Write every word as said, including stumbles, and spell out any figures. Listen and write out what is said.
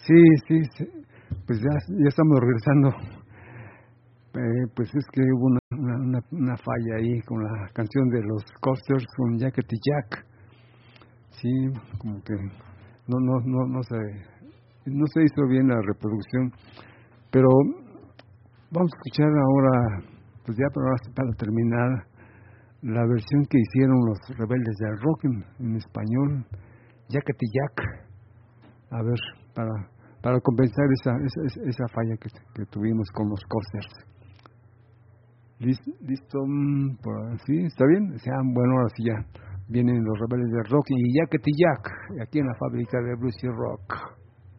Sí, sí, sí, pues ya, ya estamos regresando. Eh, pues es que hubo una, una, una, una falla ahí con la canción de los Coasters con Jackety Jack. Sí, como que no, no, no, no se, no se hizo bien la reproducción, pero vamos a escuchar ahora, pues ya para, para terminar, la versión que hicieron los Rebeldes del Rock en, en español, Jackety Jack. A ver, para, para compensar esa, esa, esa falla que, que tuvimos con los Coasters. ¿Listo? ¿Listo? Mm, por- ¿Sí? ¿Está bien? O sea, bueno, ahora sí ya vienen los Rebeldes del Rock y Jackety Jack, aquí en la fábrica de Blues y Rock.